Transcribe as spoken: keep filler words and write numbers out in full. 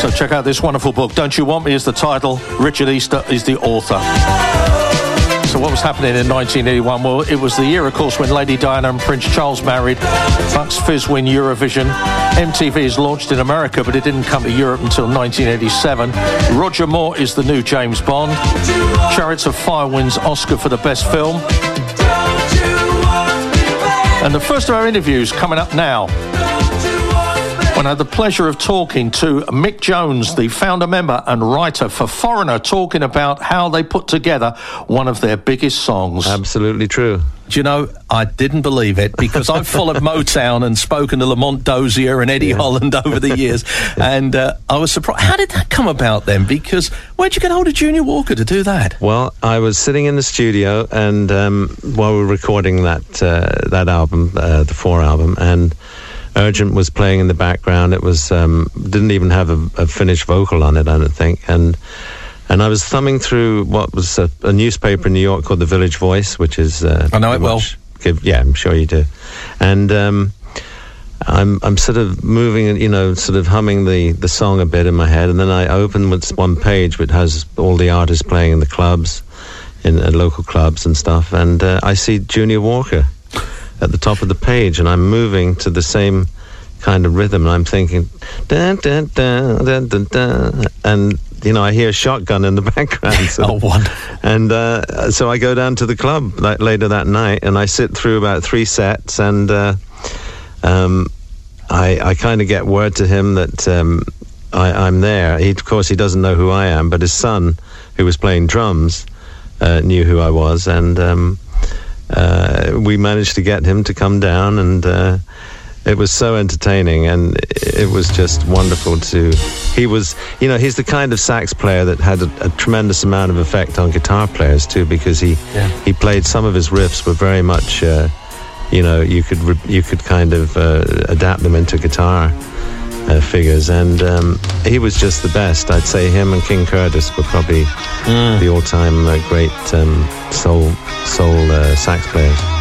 So check out this wonderful book. Don't You Want Me is the title. Richard Easter is the author. So what was happening in nineteen eighty-one? Well, it was the year, of course, when Lady Diana and Prince Charles married. Bucks Fizz win Eurovision. M T V is launched in America, but it didn't come to Europe until nineteen eighty-seven. Roger Moore is the new James Bond. Chariots of Fire wins Oscar for the best film. And the first of our interviews coming up now, when I had the pleasure of talking to Mick Jones, the founder member and writer for Foreigner, talking about how they put together one of their biggest songs. Absolutely true. Do you know, I didn't believe it, because I've followed Motown and spoken to Lamont Dozier and Eddie yeah. Holland over the years, and uh, I was surprised. How did that come about then? Because where'd you get hold of Junior Walker to do that? Well, I was sitting in the studio, and um, while we were recording that uh, that album, uh, the Four album, and Urgent was playing in the background. It was um, didn't even have a, a finished vocal on it, I don't think. And and I was thumbing through what was a, a newspaper in New York called The Village Voice, which is uh, I know it well. Give, yeah, I'm sure you do. And um, I'm I'm sort of moving, you know, sort of humming the, the song a bit in my head, and then I open with one page which has all the artists playing in the clubs, in uh, local clubs and stuff, and uh, I see Junior Walker at the top of the page, and I'm moving to the same kind of rhythm, and I'm thinking, dun, dun, dun, dun, dun, dun, and you know, I hear Shotgun in the background. So, oh, wonderful! And uh, so I go down to the club like, later that night, and I sit through about three sets, and uh, um, I, I kind of get word to him that um, I, I'm there. He, of course, he doesn't know who I am, but his son, who was playing drums, uh, knew who I was, and um, Uh, we managed to get him to come down, and uh, it was so entertaining, and it was just wonderful to... He was, you know, he's the kind of sax player that had a, a tremendous amount of effect on guitar players too, because he yeah. he played, some of his riffs were very much, uh, you know, you could re- you could kind of uh, adapt them into guitar uh, figures, and um, he was just the best. I'd say him and King Curtis were probably mm. the all-time uh, great um, soul soul uh, sax players.